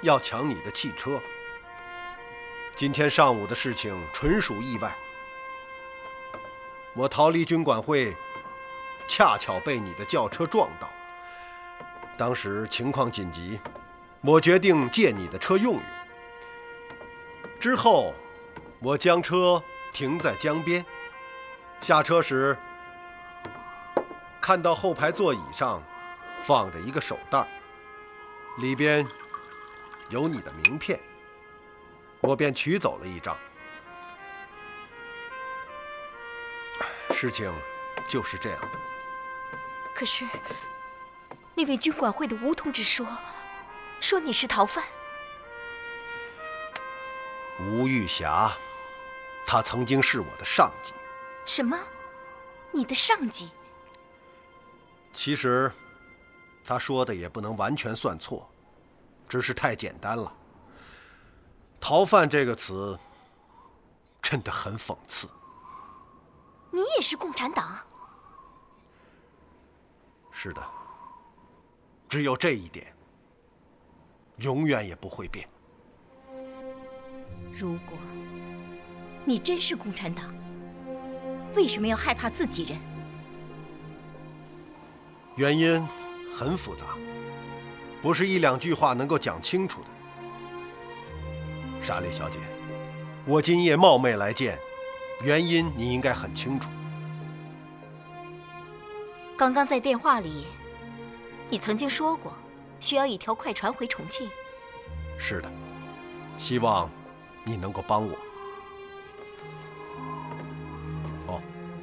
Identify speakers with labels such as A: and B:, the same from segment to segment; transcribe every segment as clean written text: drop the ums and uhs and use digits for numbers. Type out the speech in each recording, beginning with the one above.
A: 要抢你的汽车。今天上午的事情纯属意外，我逃离军管会，恰巧被你的轿车撞到。当时情况紧急，我决定借你的车用用。之后，我将车停在江边，下车时看到后排座椅上放着一个手袋，里边有你的名片，我便取走了一张。事情就是这样的。
B: 可是，那位军管会的吴同志说你是逃犯。
A: 吴玉霞，他曾经是我的上级。
B: 什么？你的上级？
A: 其实，他说的也不能完全算错，只是太简单了。逃犯这个词，真的很讽刺。
B: 你也是共产党？
A: 是的，只有这一点，永远也不会变。
B: 如果你真是共产党，为什么要害怕自己人？
A: 原因很复杂，不是一两句话能够讲清楚的。莎莉小姐，我今夜冒昧来见，原因你应该很清楚。
B: 刚刚在电话里，你曾经说过，需要一条快船回重庆。
A: 是的，希望你能够帮我。哦，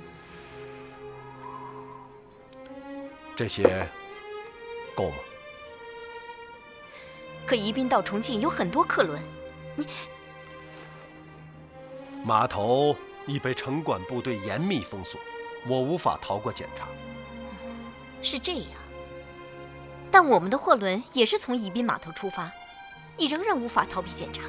A: 这些够吗？
B: 可宜宾到重庆有很多客轮，
A: 码头已被城管部队严密封锁，我无法逃过检查。
B: 是这样，但我们的货轮也是从宜宾码头出发，你仍然无法逃避检查。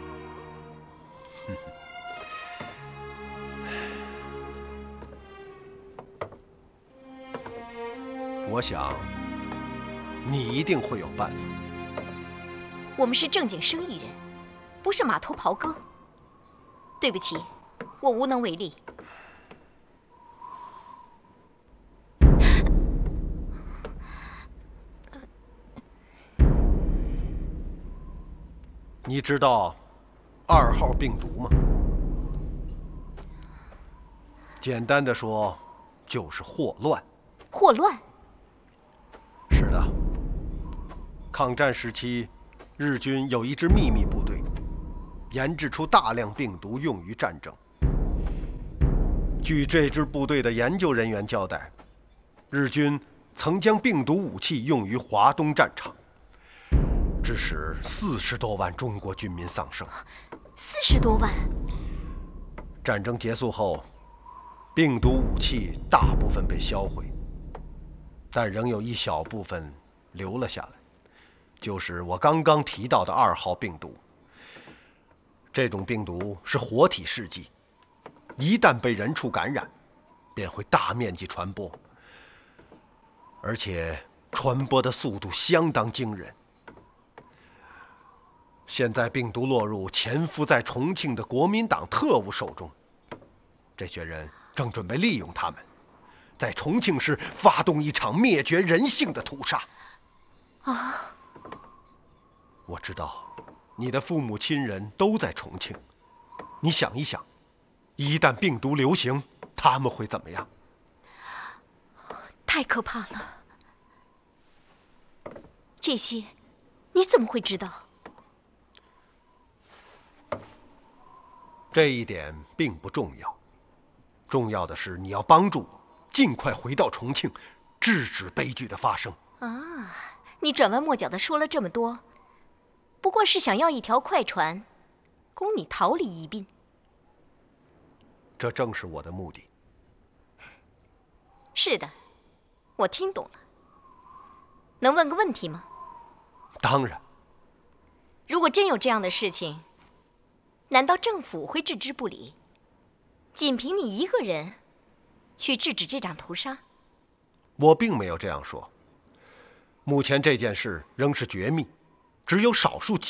A: 我想，你一定会有办法。
B: 我们是正经生意人，不是码头袍哥。对不起，我无能为力。
A: 你知道2号病毒吗？简单的说，就是霍乱。
B: 霍乱？
A: 是的。抗战时期，日军有一支秘密部队，研制出大量病毒用于战争。据这支部队的研究人员交代，日军曾将病毒武器用于华东战场，致使40多万中国军民丧生。
B: 40多万？
A: 战争结束后，病毒武器大部分被销毁，但仍有一小部分留了下来，就是我刚刚提到的2号病毒。这种病毒是活体试剂，一旦被人畜感染，便会大面积传播，而且传播的速度相当惊人。现在病毒落入潜伏在重庆的国民党特务手中，这些人正准备利用他们，在重庆市发动一场灭绝人性的屠杀。
B: 啊！
A: 我知道你的父母亲人都在重庆，你想一想，一旦病毒流行，他们会怎么样？
B: 太可怕了！这些你怎么会知道？
A: 这一点并不重要，重要的是你要帮助我尽快回到重庆，制止悲剧的发生。
B: 啊，你转弯抹角的说了这么多，不过是想要一条快船，供你逃离宜宾。
A: 这正是我的目的。
B: 是的，我听懂了。能问个问题吗？
A: 当然。
B: 如果真有这样的事情，难道政府会置之不理？仅凭你一个人去制止这场屠杀？
A: 我并没有这样说。目前这件事仍是绝密，只有少数几